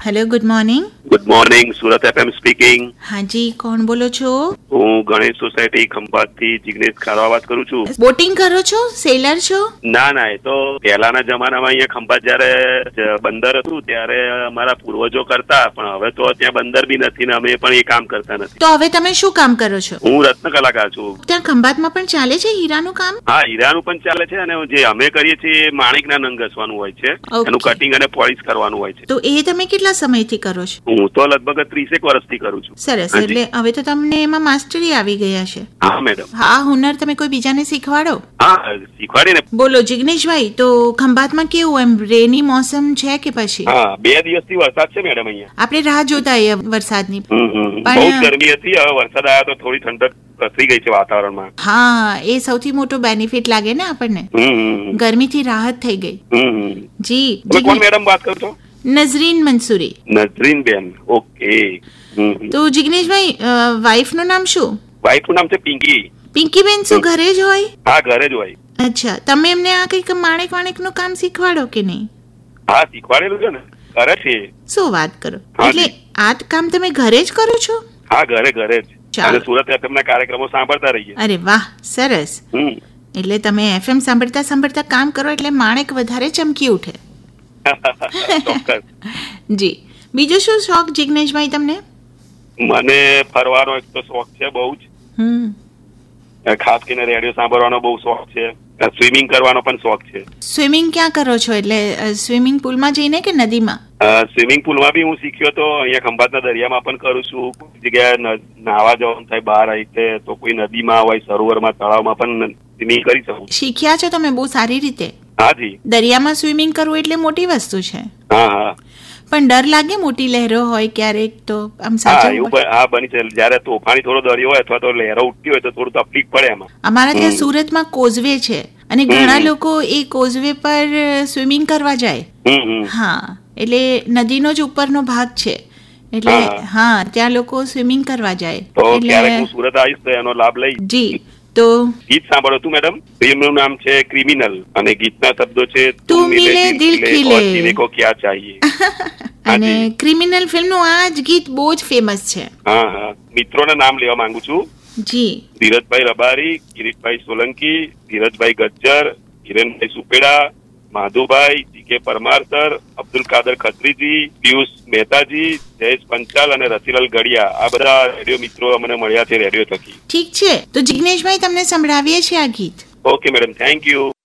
Hello, good morning. Good morning, Surat FM speaking. હાજી, કોણ બોલો છો? હું ગણેશ સોસાયટી ખંભાતથી જિગ્નેશ ખારવા વાત કરું છું. બોટિંગ કરો છો? સેલર છો? ના, એ તો પહેલાના જમાનામાં અહીંયા ખંભાત જયારે બંદર હતું ત્યારે અમારા પૂર્વજો કરતા, પણ હવે તો ત્યાં બંદર બી નથી ને અમે પણ એ કામ કરતા નથી. તો હવે તમે શું કામ કરો છો? હું રત્ન કલાકાર છું. ત્યાં ખંભાતમાં પણ ચાલે છે હીરાનું કામ? હા, હીરાનું પણ ચાલે છે અને જે અમે કરીએ છીએ એ માણિકના નંગ ઘસવાનું હોય છે. Okay. એનું કટિંગ અને પોલિશ કરવાનું હોય છે. તો એ તમે કેટલા સમયથી કરો છો? હું તો લગભગ 30 વર્ષથી કરું છું. સરસ. હાજી. એટલે હવે તો તમને એમાં માસ્ટરી આવી ગયા છે. હા મેડમ. આ હુનર તમે કોઈ બીજાને શીખવાડો. હા, શીખવાડીને. બોલો જિગ્નેશભાઈ, તો ખંભાતમાં કેવું એમ રેની મોસમ છે કે પછી? હા, 2 દિવસથી વરસાદ છે મેડમ અહીંયા. આપણે રાહ જોતા આવીએ વરસાદની. બહુ પણ- જ ગરમી હતી. હવે વરસાદ આવ્યો તો થોડી ઠંડક પ્રસરી ગઈ છે વાતાવરણમાં. હા, એ સૌથી મોટો બેનિફિટ લાગે ને આપણને. ગરમીથી રાહત થઈ ગઈ. જી તમે કોણ મેડમ વાત કરો છો? નઝરીન મંસૂરી. નઝરીન બેન. ઓકે. તો જિગ્નેશભાઈ, વાઈફનું નામ શું? વાઈફનું નામ છે પિંકી. પિંકીબેન શું ઘરે જ હોય? હા, ઘરે જ હોય. અચ્છા, તમે એમને આ કંઈક માણેક કામ શીખવાડો કે નહીં? હા, શીખવાડેલું છે ને. કરે છે. શું વાત કરો? હાજી. એટલે આ કામ તમે ઘરે જ કરો છો? હા, ઘરે જ. ચાલો. અને સુરત એફએમના કાર્યક્રમો સાંભળતા રહીએ. અરે વાહ, સરસ. એટલે તમે એફએમ સાંભળતા કામ કરો એટલે માણેક વધારે ચમકી ઉઠે. ચોક્કસ. જી, બીજો શું શોખ જિગ્નેશભાઈ તમને? મને ફરવાનો એક તો શોખ છે બહુ જ. ખાસ કરીને રેડિયો સાંભળવાનો બહુ શોખ છે. સ્વિમિંગ કરવાનો પણ શોખ છે. સ્વિમિંગ ક્યાં કરો છો? એટલે સ્વિમિંગ પુલમાં જઈને કે નદીમાં? સ્વિમિંગ પુલમાં બી હું શીખ્યો તો અહીંયા ખંભાતના દરિયામાં પણ કરું છું. કોઈ જગ્યાએ નાહવા જવાનું થાય બહાર આવી તો કોઈ નદીમાં હોય, સરોવરમાં, તળાવમાં પણ સ્વિમિંગ કરી શકું. શીખ્યા છો તમે બહુ સારી રીતે. હાજી. દરિયામાં સ્વિમિંગ કરવું એટલે મોટી વસ્તુ છે. હા. પણ ડર લાગે મોટી લહેરો હોય ક્યારેક તો આમ હા, સાચું? એવું બની છે. જયારે તોફાની થોડો દરિયો હોય અથવા તો લહેરો ઉઠતી હોય તો થોડું તકલીફ પડે એમાં. અમારા ત્યાં સુરતમાં કોઝવે છે અને ઘણા લોકો એ કોઝવે પર સ્વિમિંગ કરવા જાય. હા, એટલે નદીનો જ ઉપરનો ભાગ છે એટલે હા, ત્યાં લોકો સ્વિમિંગ કરવા જાય. તો ક્યારેક હું સુરત આવીશ તો એનો લાભ લઈ. જી. તો ગીત સાંભળો તું મેડમ. ફિલ્મનું નામ છે ક્રિમિનલ અને ગીતના શબ્દો છે તું મિલે દિલ ખિલે ઓર જીને કો ક્યા ચાહીએ. અને ક્રિમિનલ ફિલ્મનું આ જ ગીત બહુ જ ફેમસ છે. હા. મિત્રોના નામ લેવા માંગુ છું. જી. ધીરજભાઈ રબારી, કિરીટભાઈ સોલંકી, ધીરજભાઈ ગજ્જર, હિરેનભાઈ સુપેડા, માધુભાઈ, જીકે પરમાર સર, અબ્દુલ કાદર ખત્રીજી, પિયુષ મહેતાજી, જયેશ પંચાલ અને રસીલાલ ગડિયા. આ બધા રેડિયો મિત્રો અમને મળ્યા છે રેડિયો થકી. ઠીક છે, તો જિગ્નેશભાઈ તમને સંભળાવીએ છીએ આ ગીત. Okay madam, thank you.